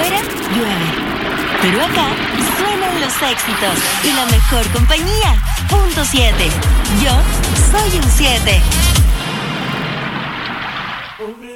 Afuera llueve, pero acá suenan los éxitos y la mejor compañía. Punto 7. Yo soy un 7.